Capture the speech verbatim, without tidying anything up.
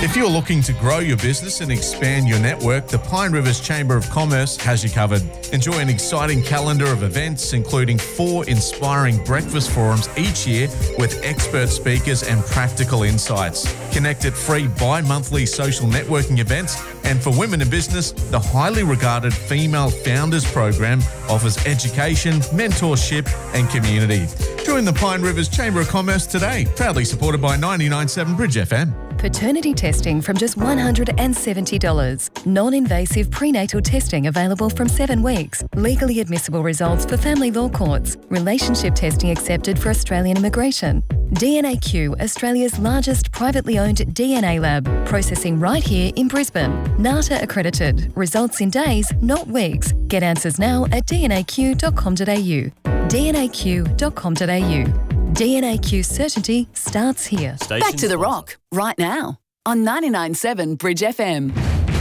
If you're looking to grow your business and expand your network, the Pine Rivers Chamber of Commerce has you covered. Enjoy an exciting calendar of events, including four inspiring breakfast forums each year with expert speakers and practical insights. Connect at free bi-monthly social networking events, and for women in business, the highly regarded Female Founders Program offers education, mentorship and community. Join the Pine Rivers Chamber of Commerce today, proudly supported by ninety-nine point seven Bridge F M. Paternity testing from just one hundred seventy dollars. Non-invasive prenatal testing available from seven weeks. Legally admissible results for family law courts. Relationship testing accepted for Australian immigration. D N A Q, Australia's largest privately owned D N A lab, processing right here in Brisbane. NATA accredited. Results in days, not weeks. Get answers now at d n a q dot com dot a u. d n a q dot com dot a u. D N A Q certainty starts here. Back to the Rock, right now, on ninety-nine point seven Bridge F M.